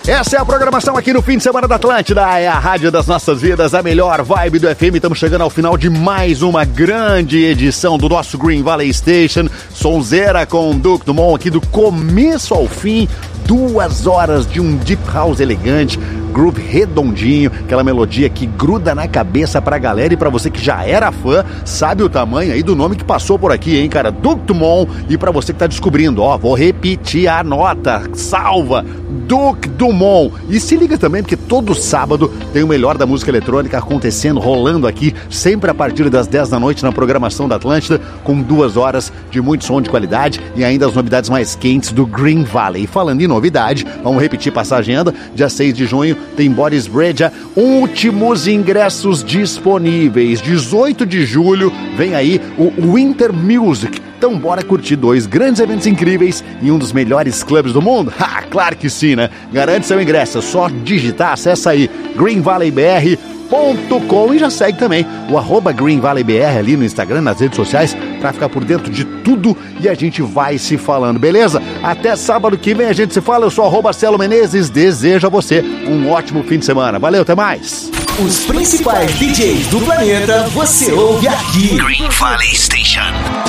Essa é a programação aqui no fim de semana da Atlântida. É a rádio das nossas vidas, a melhor vibe do FM. Estamos chegando ao final de mais uma grande edição do nosso Green Valley Station. Sonzeira com Duke Dumont aqui do começo ao fim. 2 horas de um deep house elegante, groove redondinho, aquela melodia que gruda na cabeça pra galera e pra você que já era fã, sabe o tamanho aí do nome que passou por aqui, hein, cara? Duke Dumont. E pra você que tá descobrindo, ó, vou repetir a nota, salva, Duke Dumont. E se liga também, porque todo sábado tem o melhor da música eletrônica acontecendo, rolando aqui, sempre a partir das 10 da noite na programação da Atlântida, com 2 horas de muito som de qualidade e ainda as novidades mais quentes do Green Valley. E falando em novidade, vamos repetir, passar a agenda, dia 6 de junho tem Boris Brejcha, últimos ingressos disponíveis. 18 de julho vem aí o Winter Music. Então bora curtir 2 grandes eventos incríveis em um dos melhores clubes do mundo? Ah, claro que sim, né? Garante seu ingresso, é só digitar, acessa aí greenvalleybr.com e já segue também o @GreenValleyBR ali no Instagram, nas redes sociais, pra ficar por dentro de tudo e a gente vai se falando, beleza? Até sábado que vem a gente se fala. Eu sou @Celo Menezes, desejo a você um ótimo fim de semana. Valeu, até mais! Os principais DJs do planeta você ouve aqui. Green Valley Station.